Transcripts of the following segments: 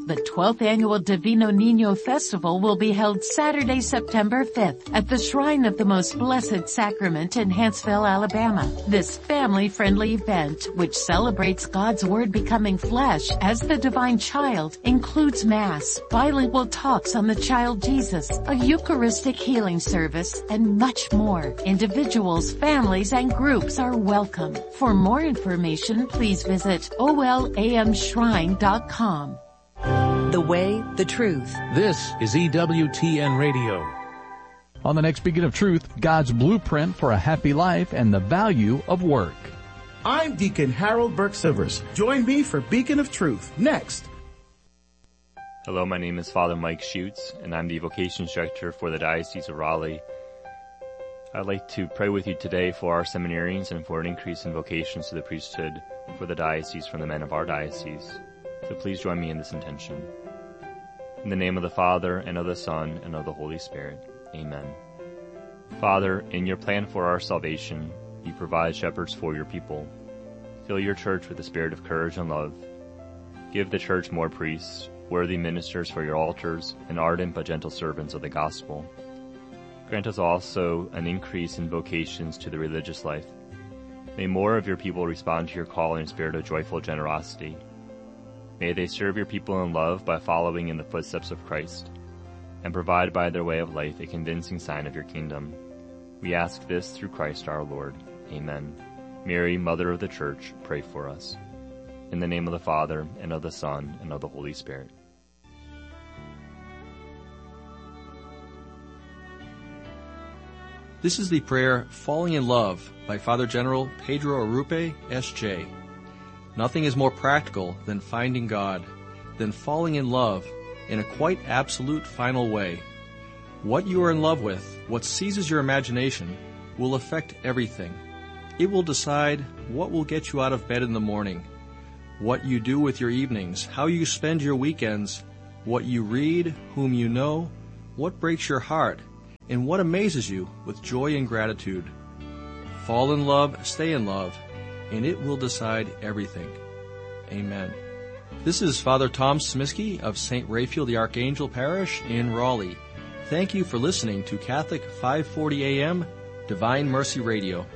The 12th Annual Divino Niño Festival will be held Saturday, September 5th at the Shrine of the Most Blessed Sacrament in Huntsville, Alabama. This family-friendly event, which celebrates God's Word becoming flesh as the divine child, includes Mass, bilingual talks on the child Jesus, a Eucharistic healing service, and much more. Individuals, families, and groups are welcome. For more information, please visit olamshrine.com. The Way, the Truth. This is EWTN Radio. On the next Beacon of Truth, God's blueprint for a happy life and the value of work. I'm Deacon Harold Burke-Sivers. Join me for Beacon of Truth next. Hello, my name is Father Mike Schutz, and I'm the Vocations Director for the Diocese of Raleigh. I'd like to pray with you today for our seminarians and for an increase in vocations to the priesthood for the diocese from the men of our diocese. So please join me in this intention. In the name of the Father, and of the Son, and of the Holy Spirit. Amen. Father, in your plan for our salvation, you provide shepherds for your people. Fill your church with the spirit of courage and love. Give the church more priests, worthy ministers for your altars, and ardent but gentle servants of the gospel. Grant us also an increase in vocations to the religious life. May more of your people respond to your call in a spirit of joyful generosity. May they serve your people in love by following in the footsteps of Christ, and provide by their way of life a convincing sign of your kingdom. We ask this through Christ our Lord. Amen. Mary, Mother of the Church, pray for us. In the name of the Father, and of the Son, and of the Holy Spirit. This is the prayer Falling in Love by Father General Pedro Arrupe, S.J. Nothing is more practical than finding God, than falling in love in a quite absolute final way. What you are in love with, what seizes your imagination, will affect everything. It will decide what will get you out of bed in the morning, what you do with your evenings, how you spend your weekends, what you read, whom you know, what breaks your heart, and what amazes you with joy and gratitude. Fall in love, stay in love, and it will decide everything. Amen. This is Father Tom Smiskey of St. Raphael the Archangel Parish in Raleigh. Thank you for listening to Catholic 540 AM, Divine Mercy Radio.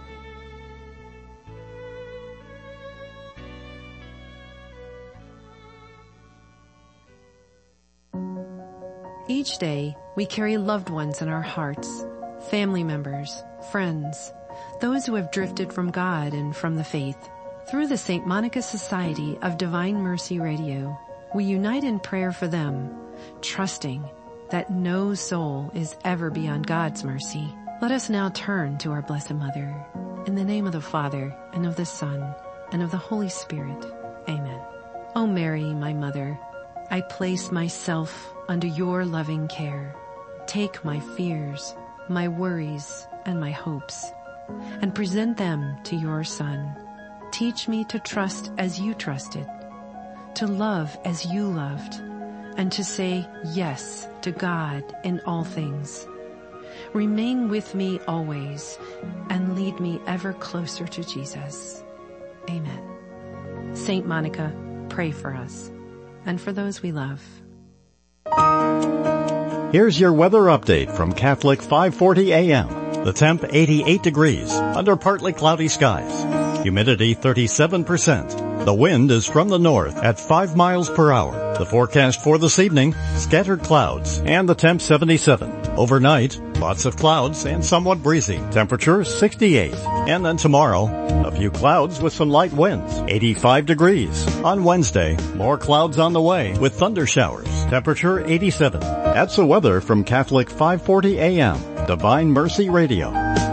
Each day, we carry loved ones in our hearts, family members, friends, those who have drifted from God and from the faith. Through the St. Monica Society of Divine Mercy Radio, we unite in prayer for them, trusting that no soul is ever beyond God's mercy. Let us now turn to our Blessed Mother. In the name of the Father, and of the Son, and of the Holy Spirit. Amen. O Mary, my Mother, I place myself under your loving care. Take my fears, my worries, and my hopes, and present them to your Son. Teach me to trust as you trusted, to love as you loved, and to say yes to God in all things. Remain with me always, and lead me ever closer to Jesus. Amen. Saint Monica, pray for us, and for those we love. Here's your weather update from Catholic 540 AM. The temp 88 degrees, under partly cloudy skies. Humidity 37%. The wind is from the north at 5 miles per hour. The forecast for this evening, scattered clouds and the temp 77. Overnight, lots of clouds and somewhat breezy. Temperature 68. And then tomorrow, a few clouds with some light winds. 85 degrees. On Wednesday, more clouds on the way with thunder showers. Temperature 87. That's the weather from Catholic 540 AM, Divine Mercy Radio.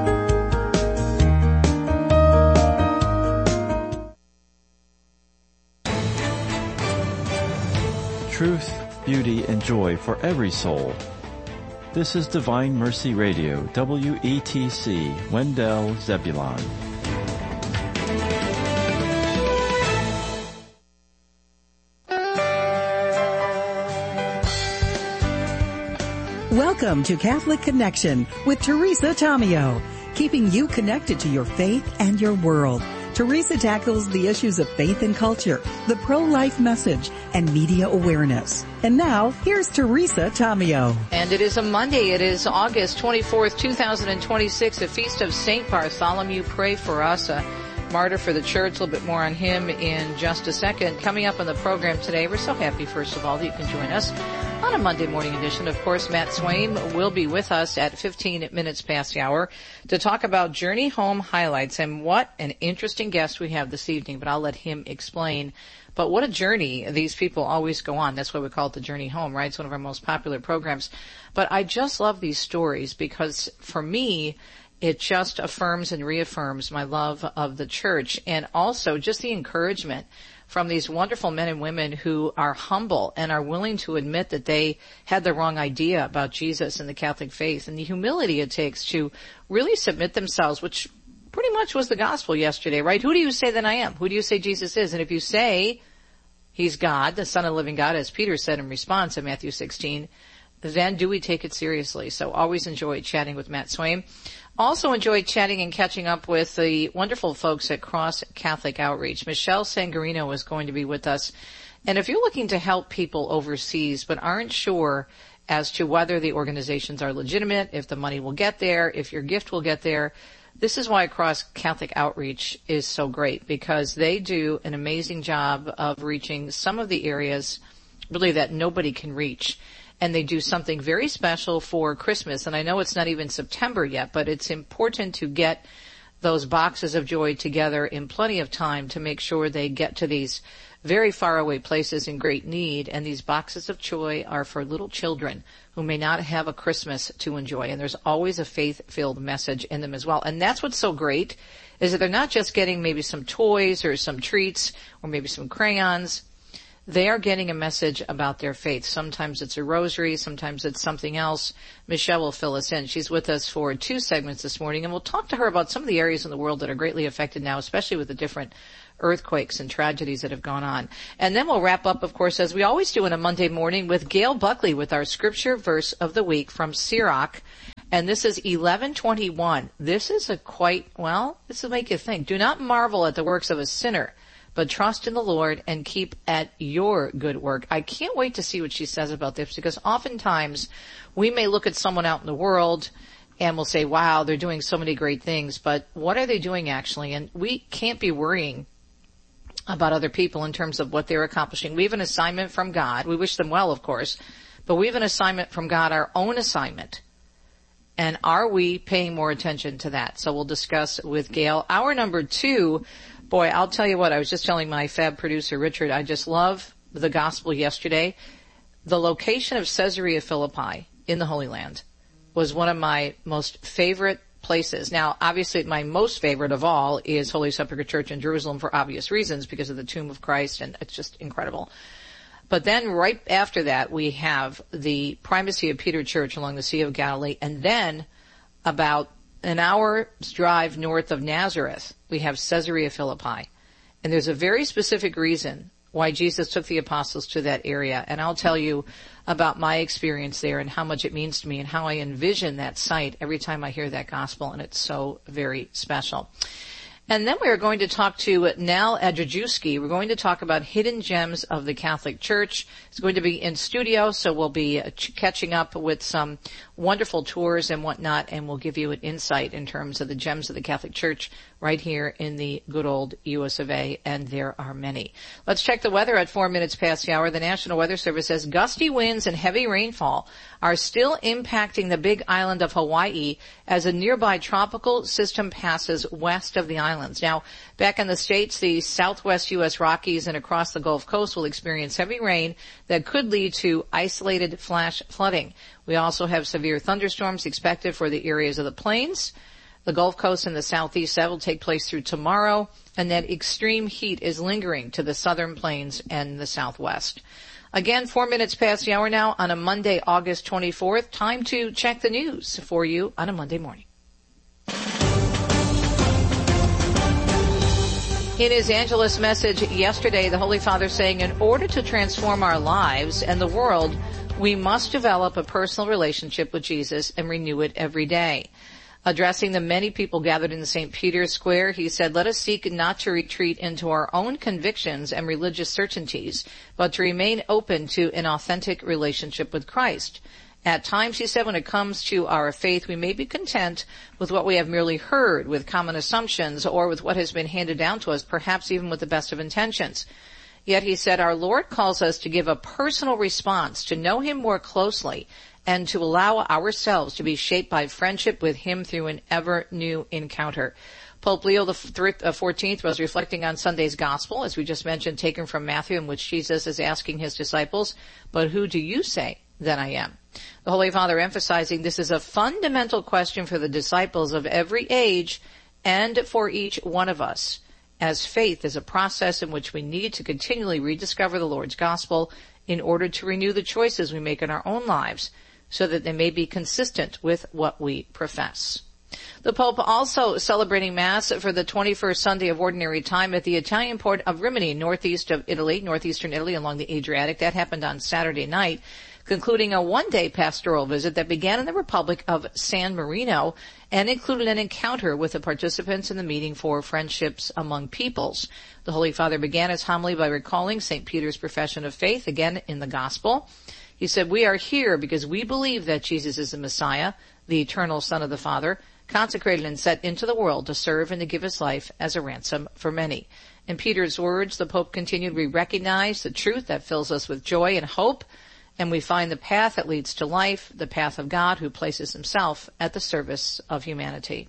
Truth, beauty, and joy for every soul. This is Divine Mercy Radio, WETC, Wendell, Zebulon. Welcome to Catholic Connection with Teresa Tomeo, keeping you connected to your faith and your world. Teresa tackles the issues of faith and culture, the pro-life message, and media awareness. And now, here's Teresa Tomeo. And it is a Monday. It is August 24th, 2026, a feast of St. Bartholomew. Pray for us, a martyr for the church. A little bit more on him in just a second. Coming up on the program today, we're so happy, first of all, that you can join us on a Monday morning edition. Of course, Matt Swaim will be with us at 15 minutes past the hour to talk about Journey Home highlights. And what an interesting guest we have this evening, but I'll let him explain. But what a journey these people always go on. That's why we call it the Journey Home, right? It's one of our most popular programs. But I just love these stories because for me, it just affirms and reaffirms my love of the church, and also just the encouragement from these wonderful men and women who are humble and are willing to admit that they had the wrong idea about Jesus and the Catholic faith, and the humility it takes to really submit themselves, which pretty much was the gospel yesterday, right? Who do you say that I am? Who do you say Jesus is? And if you say he's God, the Son of the living God, as Peter said in response in Matthew 16, then do we take it seriously? So always enjoy chatting with Matt Swaim. Also enjoyed chatting and catching up with the wonderful folks at Cross Catholic Outreach. Michelle Sangarino is going to be with us. And if you're looking to help people overseas but aren't sure as to whether the organizations are legitimate, if the money will get there, if your gift will get there, this is why Cross Catholic Outreach is so great, because they do an amazing job of reaching some of the areas really that nobody can reach. And they do something very special for Christmas. And I know it's not even September yet, but it's important to get those boxes of joy together in plenty of time to make sure they get to these very faraway places in great need. And these boxes of joy are for little children who may not have a Christmas to enjoy. And there's always a faith-filled message in them as well. And that's what's so great, is that they're not just getting maybe some toys or some treats or maybe some crayons. They are getting a message about their faith. Sometimes it's a rosary, sometimes it's something else. Michelle will fill us in. She's with us for 2 segments this morning, and we'll talk to her about some of the areas in the world that are greatly affected now, especially with the different earthquakes and tragedies that have gone on. And then we'll wrap up, of course, as we always do on a Monday morning, with Gail Buckley with our scripture verse of the week from Sirach. And this is 11:21. This is this will make you think. Do not marvel at the works of a sinner, but trust in the Lord and keep at your good work. I can't wait to see what she says about this, because oftentimes we may look at someone out in the world and we'll say, wow, they're doing so many great things, but what are they doing actually? And we can't be worrying about other people in terms of what they're accomplishing. We have an assignment from God. We wish them well, of course, but we have an assignment from God, our own assignment. And are we paying more attention to that? So we'll discuss with Gail. Hour number 2, boy, I'll tell you what, I was just telling my fab producer, Richard, I just love the gospel yesterday. The location of Caesarea Philippi in the Holy Land was one of my most favorite places. Now, obviously, my most favorite of all is Holy Sepulchre Church in Jerusalem for obvious reasons, because of the tomb of Christ, and it's just incredible. But then right after that, we have the Primacy of Peter Church along the Sea of Galilee, and then about an hour's drive north of Nazareth, we have Caesarea Philippi. And there's a very specific reason why Jesus took the apostles to that area. And I'll tell you about my experience there and how much it means to me and how I envision that site every time I hear that gospel. And it's so very special. And then we are going to talk to Nal Adrajewski. We're going to talk about hidden gems of the Catholic Church. He's going to be in studio, so we'll be catching up with some wonderful tours and whatnot, and we'll give you an insight in terms of the gems of the Catholic Church right here in the good old US of A, and there are many. Let's check the weather at 4 minutes past the hour. The National Weather Service says gusty winds and heavy rainfall are still impacting the big island of Hawaii as a nearby tropical system passes west of the islands. Now, back in the States, the southwest U.S. Rockies and across the Gulf Coast will experience heavy rain that could lead to isolated flash flooding. We also have severe thunderstorms expected for the areas of the plains, the Gulf Coast, and the southeast. That will take place through tomorrow, and that extreme heat is lingering to the southern plains and the southwest. Again, 4 minutes past the hour now on a Monday, August 24th. Time to check the news for you on a Monday morning. In his Angelus message yesterday, the Holy Father saying, in order to transform our lives and the world, we must develop a personal relationship with Jesus and renew it every day. Addressing the many people gathered in St. Peter's Square, he said, "Let us seek not to retreat into our own convictions and religious certainties, but to remain open to an authentic relationship with Christ. At times," he said, "when it comes to our faith, we may be content with what we have merely heard, with common assumptions, or with what has been handed down to us, perhaps even with the best of intentions. Yet," he said, "our Lord calls us to give a personal response, to know Him more closely, and to allow ourselves to be shaped by friendship with Him through an ever-new encounter." Pope Leo XIV was reflecting on Sunday's Gospel, as we just mentioned, taken from Matthew, in which Jesus is asking His disciples, "But who do you say that I am?" The Holy Father emphasizing this is a fundamental question for the disciples of every age and for each one of us, as faith is a process in which we need to continually rediscover the Lord's Gospel in order to renew the choices we make in our own lives, so that they may be consistent with what we profess. The Pope also celebrating Mass for the 21st Sunday of Ordinary Time at the Italian port of Rimini, northeastern Italy, along the Adriatic. That happened on Saturday night, concluding a one-day pastoral visit that began in the Republic of San Marino and included an encounter with the participants in the meeting for Friendships Among Peoples. The Holy Father began his homily by recalling St. Peter's profession of faith, again in the Gospel. He said, "We are here because we believe that Jesus is the Messiah, the eternal Son of the Father, consecrated and set into the world to serve and to give His life as a ransom for many." In Peter's words, the Pope continued, "We recognize the truth that fills us with joy and hope, and we find the path that leads to life, the path of God who places Himself at the service of humanity."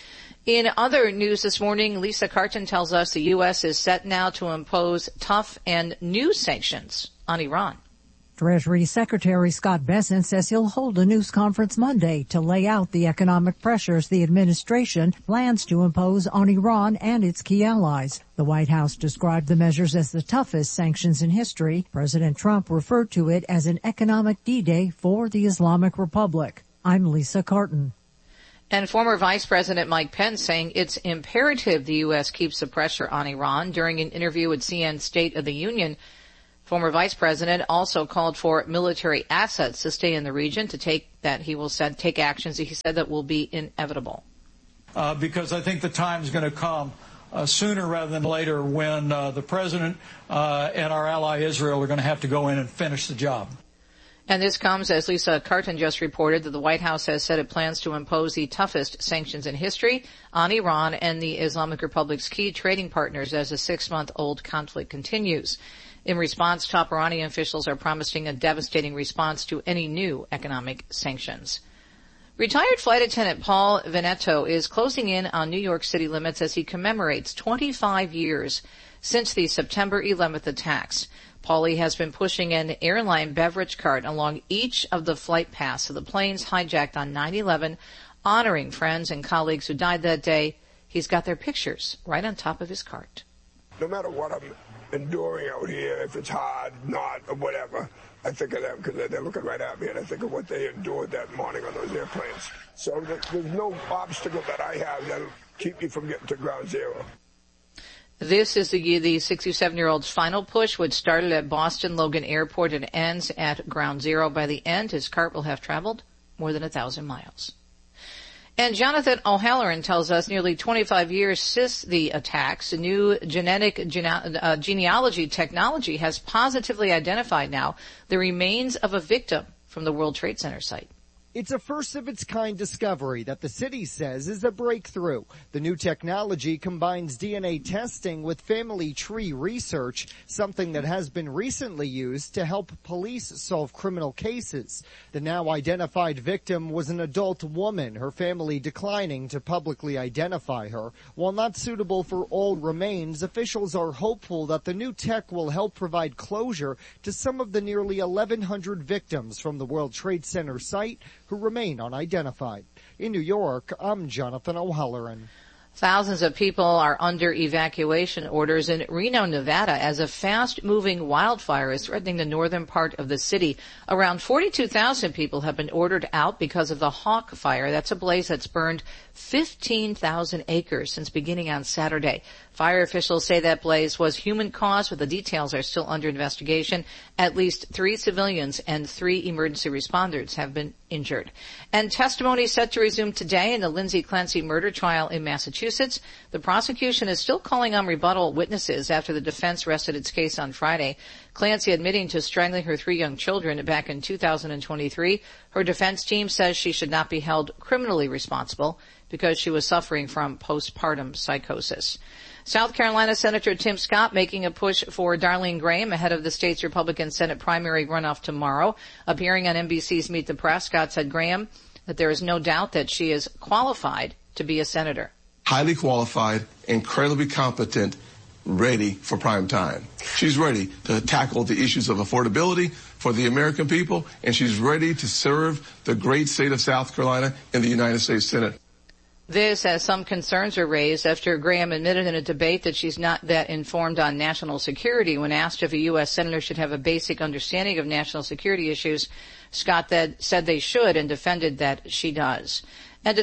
In other news this morning, Lisa Carton tells us the U.S. is set now to impose tough and new sanctions on Iran. Treasury Secretary Scott Bessent says he'll hold a news conference Monday to lay out the economic pressures the administration plans to impose on Iran and its key allies. The White House described the measures as the toughest sanctions in history. President Trump referred to it as an economic D-Day for the Islamic Republic. I'm Lisa Carton. And former Vice President Mike Pence saying it's imperative the U.S. keeps the pressure on Iran. During an interview with CNN's State of the Union, former Vice President also called for military assets to stay in the region to take actions he said that will be inevitable. Because I think the time is going to come sooner rather than later when the President and our ally Israel are going to have to go in and finish the job. And this comes as Lisa Carton just reported that the White House has said it plans to impose the toughest sanctions in history on Iran and the Islamic Republic's key trading partners as the 6-month-old conflict continues. In response, top Iranian officials are promising a devastating response to any new economic sanctions. Retired flight attendant Paul Veneto is closing in on New York City limits as he commemorates 25 years since the September 11th attacks. Paulie has been pushing an airline beverage cart along each of the flight paths of the planes hijacked on 9/11, honoring friends and colleagues who died that day. He's got their pictures right on top of his cart. No matter what I'm enduring out here, if it's hard, not, or whatever, I think of them because they're looking right at me, and I think of what they endured that morning on those airplanes. So there's no obstacle that I have that'll keep me from getting to ground zero. This is the 67-year-old's final push, which started at Boston Logan Airport and ends at ground zero. By the end, his cart will have traveled more than 1,000 miles. And Jonathan O'Halloran tells us nearly 25 years since the attacks, a new genetic genealogy technology has positively identified now the remains of a victim from the World Trade Center site. It's a first-of-its-kind discovery that the city says is a breakthrough. The new technology combines DNA testing with family tree research, something that has been recently used to help police solve criminal cases. The now identified victim was an adult woman, her family declining to publicly identify her. While not suitable for all remains, officials are hopeful that the new tech will help provide closure to some of the nearly 1,100 victims from the World Trade Center site who remain unidentified. In New York, I'm Jonathan O'Halloran. Thousands of people are under evacuation orders in Reno, Nevada, as a fast-moving wildfire is threatening the northern part of the city. Around 42,000 people have been ordered out because of the Hawk Fire. That's a blaze that's burned 15,000 acres since beginning on Saturday. Fire officials say that blaze was human-caused, but the details are still under investigation. At least 3 civilians and 3 emergency responders have been injured. And testimony set to resume today in the Lindsay Clancy murder trial in Massachusetts. The prosecution is still calling on rebuttal witnesses after the defense rested its case on Friday. Clancy admitting to strangling her 3 young children back in 2023. Her defense team says she should not be held criminally responsible because she was suffering from postpartum psychosis. South Carolina Senator Tim Scott making a push for Darlene Graham ahead of the state's Republican Senate primary runoff tomorrow. Appearing on NBC's Meet the Press, Scott said Graham that there is no doubt that she is qualified to be a senator. Highly qualified, incredibly competent, ready for prime time. She's ready to tackle the issues of affordability for the American people, and she's ready to serve the great state of South Carolina in the United States Senate. This, as some concerns are raised after Graham admitted in a debate that she's not that informed on national security. When asked if a U.S. senator should have a basic understanding of national security issues, Scott said they should and defended that she does. And a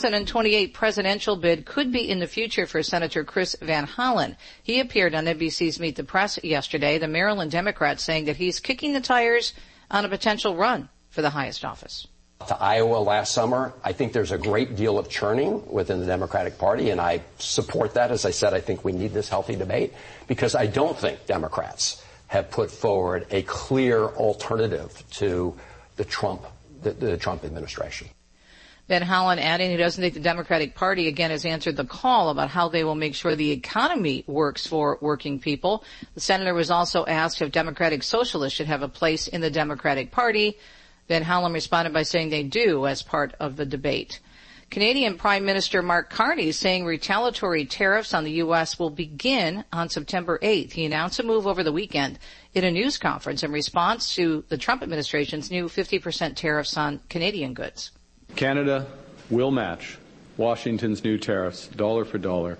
2028 presidential bid could be in the future for Senator Chris Van Hollen. He appeared on NBC's Meet the Press yesterday, the Maryland Democrat saying that he's kicking the tires on a potential run for the highest office. To Iowa last summer, I think there's a great deal of churning within the Democratic Party, and I support that. As I said, I think we need this healthy debate because I don't think Democrats have put forward a clear alternative to the Trump administration. Van Hollen adding he doesn't think the Democratic Party, again, has answered the call about how they will make sure the economy works for working people. The senator was also asked if Democratic Socialists should have a place in the Democratic Party. Van Hollen responded by saying they do as part of the debate. Canadian Prime Minister Mark Carney saying retaliatory tariffs on the U.S. will begin on September 8th. He announced a move over the weekend in a news conference in response to the Trump administration's new 50% tariffs on Canadian goods. Canada will match Washington's new tariffs dollar for dollar.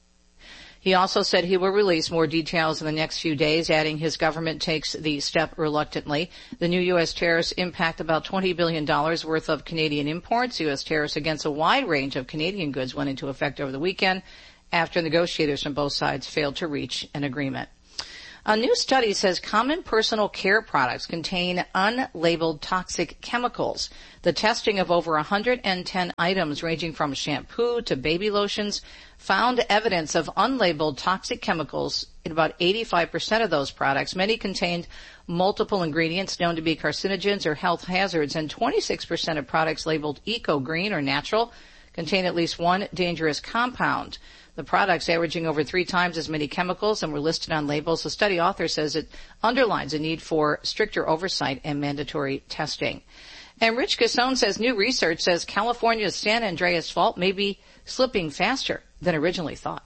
He also said he will release more details in the next few days, adding his government takes the step reluctantly. The new U.S. tariffs impact about $20 billion worth of Canadian imports. U.S. tariffs against a wide range of Canadian goods went into effect over the weekend after negotiators from both sides failed to reach an agreement. A new study says common personal care products contain unlabeled toxic chemicals. The testing of over 110 items ranging from shampoo to baby lotions found evidence of unlabeled toxic chemicals in about 85% of those products. Many contained multiple ingredients known to be carcinogens or health hazards, and 26% of products labeled eco-green or natural contain at least one dangerous compound. The products averaging over 3 times as many chemicals and were listed on labels. The study author says it underlines a need for stricter oversight and mandatory testing. And Rich Cassone says new research says California's San Andreas Fault may be slipping faster than originally thought.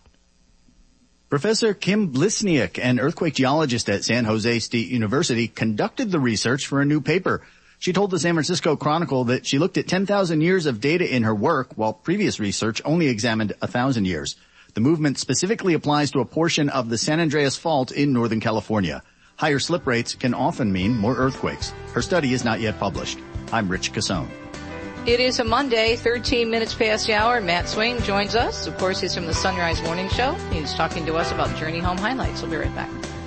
Professor Kim Blisniak, an earthquake geologist at San Jose State University, conducted the research for a new paper. She told the San Francisco Chronicle that she looked at 10,000 years of data in her work, while previous research only examined 1,000 years. The movement specifically applies to a portion of the San Andreas Fault in Northern California. Higher slip rates can often mean more earthquakes. Her study is not yet published. I'm Rich Cassone. It is a Monday, 13 minutes past the hour. Matt Swain joins us. Of course, he's from the Sunrise Morning Show. He's talking to us about Journey Home highlights. We'll be right back.